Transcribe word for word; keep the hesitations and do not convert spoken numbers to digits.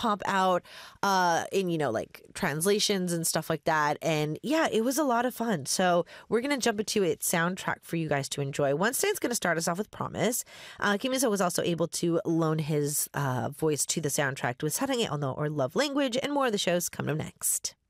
pop out uh, in, you know, like translations and stuff like that. And yeah, it was a lot of fun. So we're going to jump into its soundtrack for you guys to enjoy. One Stan's going to start us off with Promise. Uh, Kim Min-so was also able to loan his uh, voice to the soundtrack with 사랑의 언어 or Love Language, and more of the shows coming up next.